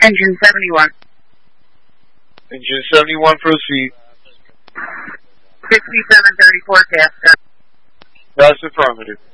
Engine 71. Engine 71, proceed. 6734, Cascade. That's affirmative.